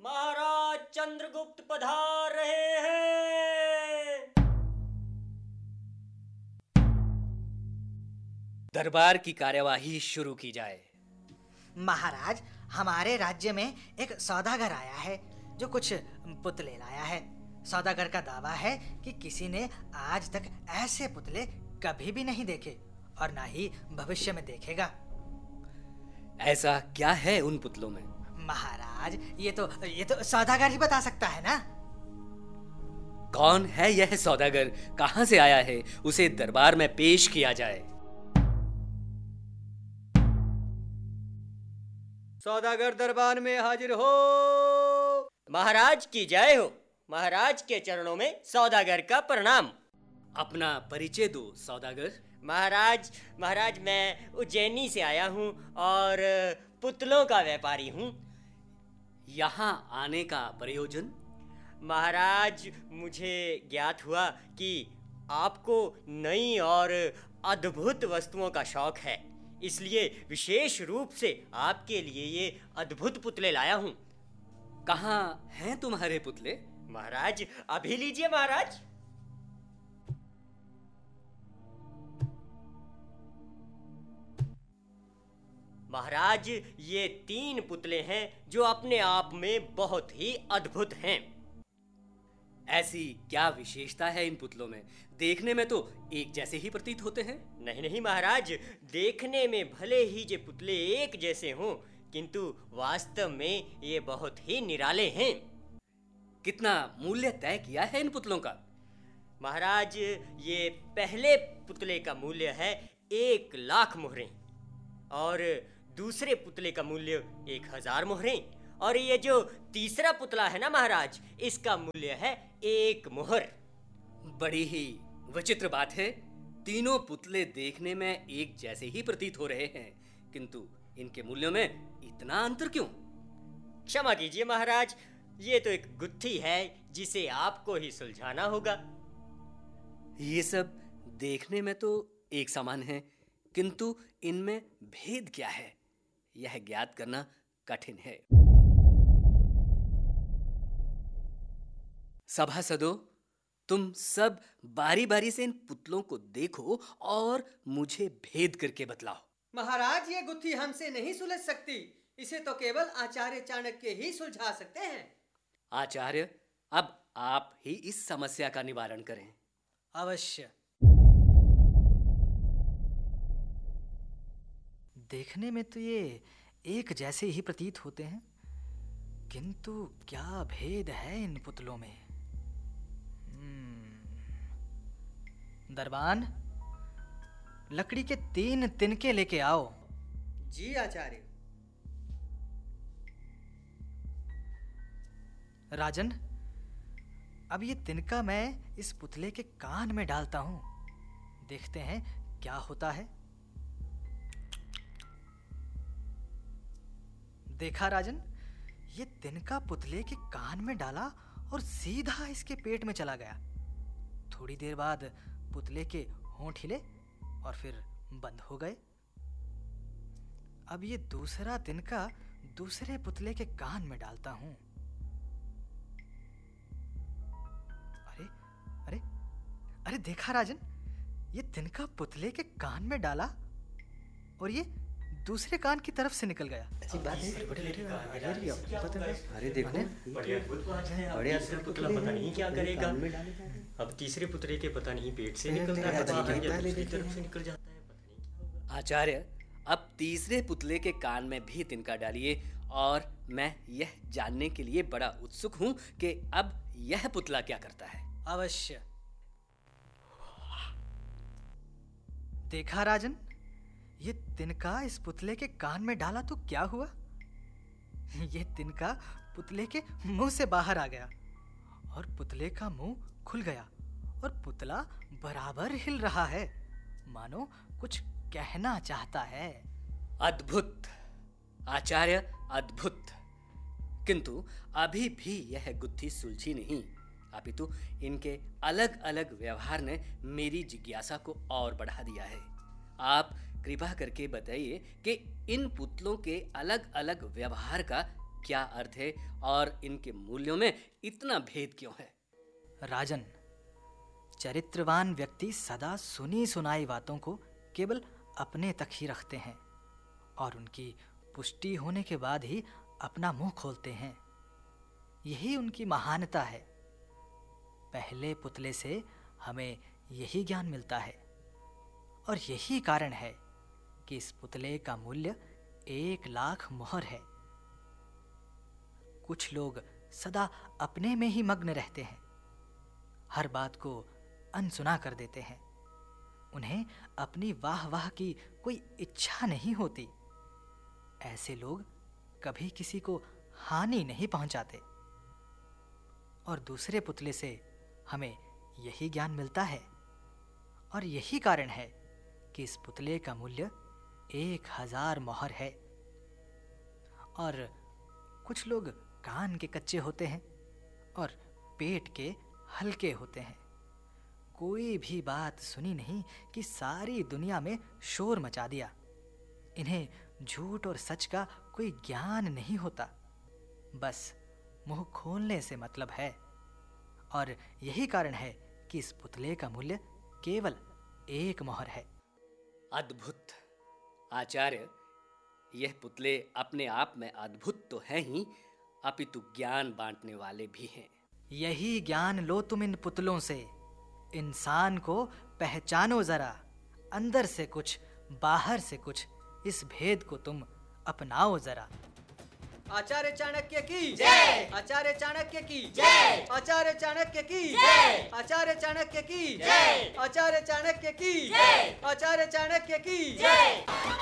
महाराज चंद्रगुप्त पधार रहे हैं। दरबार की कार्यवाही शुरू की जाए। महाराज, हमारे राज्य में एक सौदागर आया है जो कुछ पुतले लाया है। सौदागर का दावा है कि किसी ने आज तक ऐसे पुतले कभी भी नहीं देखे और ना ही भविष्य में देखेगा। ऐसा क्या है उन पुतलों में? महाराज, ये तो सौदागर ही बता सकता है ना। कौन है यह सौदागर? कहां से आया है? उसे दरबार में पेश किया जाए। सौदागर दरबार में हाजिर हो। महाराज की जय हो। महाराज के चरणों में सौदागर का प्रणाम। अपना परिचय दो सौदागर। महाराज मैं उज्जैनी से आया हूँ और पुतलों का व्यापारी हूँ। यहाँ आने का प्रयोजन? महाराज, मुझे ज्ञात हुआ कि आपको नई और अद्भुत वस्तुओं का शौक है, इसलिए विशेष रूप से आपके लिए ये अद्भुत पुतले लाया हूँ। कहाँ हैं तुम्हारे पुतले? महाराज, अभी लीजिए महाराज। महाराज, ये 3 पुतले हैं जो अपने आप में बहुत ही अद्भुत हैं। ऐसी क्या विशेषता है इन पुतलों में? देखने में तो एक जैसे ही प्रतीत होते हैं। नहीं महाराज, देखने में भले ही ये पुतले एक जैसे हों, किंतु वास्तव में ये बहुत ही निराले हैं। कितना मूल्य तय किया है इन पुतलों का? महाराज, ये पहले पुतले का मूल्य है 1 लाख मुहरें और दूसरे पुतले का मूल्य 1000 मुहरें और ये जो तीसरा पुतला है ना महाराज, इसका मूल्य है 1 मुहर। बड़ी ही विचित्र बात है। तीनों पुतले देखने में एक जैसे ही प्रतीत हो रहे हैं, किंतु इनके मूल्यों में इतना अंतर क्यों? क्षमा कीजिए महाराज, ये तो एक गुत्थी है जिसे आपको ही सुलझाना होगा। ये सब देखने में तो एक समान है, किंतु इनमें भेद क्या है, यह ज्ञात करना कठिन है। सभासदों, तुम सब बारी बारी से इन पुतलों को देखो और मुझे भेद करके बतलाओ। महाराज, ये गुत्थी हमसे नहीं सुलझ सकती। इसे तो केवल आचार्य चाणक्य ही सुलझा सकते हैं। आचार्य, अब आप ही इस समस्या का निवारण करें। अवश्य। देखने में तो ये एक जैसे ही प्रतीत होते हैं, किंतु क्या भेद है इन पुतलों में? दरबान, लकड़ी के 3 तिनके लेके आओ। जी आचार्य। राजन, अब ये तिनका मैं इस पुतले के कान में डालता हूं, देखते हैं क्या होता है। देखा राजन, ये तिनका पुतले के कान में डाला और सीधा इसके पेट में चला गया। थोड़ी देर बाद पुतले के होंठ हिले और फिर बंद हो गए। अब ये दूसरा तिनका दूसरे पुतले के कान में डालता हूं। अरे अरे अरे देखा राजन, ये तिनका पुतले के कान में डाला और ये दूसरे कान की तरफ से निकल गया। अच्छी बात है। अरे देखो, बढ़िया पुतला पता नहीं क्या करेगा। अब तीसरे पुतले के पता नहीं पेट से निकलता है, पता नहीं दूसरी तरफ से निकल जाता है, पता नहीं क्या होगा। आचार्य, अब तीसरे पुतले के कान में भी तिनका डालिए और मैं यह जानने के लिए बड़ा उत्सुक हूं कि अब यह पुतला क्या करता है। अवश्य। देखा राजन, ये तिनका इस पुतले के कान में डाला तो क्या हुआ? ये तिनका पुतले के मुंह से बाहर आ गया और पुतले का मुंह खुल गया और पुतला बराबर हिल रहा है, मानो कुछ कहना चाहता है। अद्भुत आचार्य, अद्भुत। किंतु अभी भी यह गुत्थी सुलझी नहीं, अपितु इनके अलग अलग व्यवहार ने मेरी जिज्ञासा को और बढ़ा दिया है। आप कृपा करके बताइए कि इन पुतलों के अलग अलग व्यवहार का क्या अर्थ है और इनके मूल्यों में इतना भेद क्यों है? राजन, चरित्रवान व्यक्ति सदा सुनी सुनाई बातों को केवल अपने तक ही रखते हैं और उनकी पुष्टि होने के बाद ही अपना मुंह खोलते हैं। यही उनकी महानता है। पहले पुतले से हमें यही ज्ञान मिलता है और यही कारण है कि इस पुतले का मूल्य 1,00,000 मोहर है। कुछ लोग सदा अपने में ही मग्न रहते हैं, हर बात को अनसुना कर देते हैं। उन्हें अपनी वाह वाह की कोई इच्छा नहीं होती। ऐसे लोग कभी किसी को हानि नहीं पहुंचाते। और दूसरे पुतले से हमें यही ज्ञान मिलता है और यही कारण है कि इस पुतले का मूल्य 1,000 मोहर है। और कुछ लोग कान के कच्चे होते हैं और पेट के हल्के होते हैं। कोई भी बात सुनी नहीं कि सारी दुनिया में शोर मचा दिया। इन्हें झूठ और सच का कोई ज्ञान नहीं होता, बस मुंह खोलने से मतलब है। और यही कारण है कि इस पुतले का मूल्य केवल 1 मोहर है। अद्भुत आचार्य, यह पुतले अपने आप में अद्भुत तो हैं ही, अपितु ज्ञान बांटने वाले भी हैं। यही ज्ञान लो तुम इन पुतलों से। इंसान को पहचानो जरा, अंदर से कुछ बाहर से कुछ, इस भेद को तुम अपनाओ जरा। आचार्य चाणक्य की जय। आचार्य चाणक्य की जय। आचार्य चाणक्य की जय। आचार्य चाणक्य की जय। आचार्य चाणक्य की जय। आचार्य चाणक्य की जय।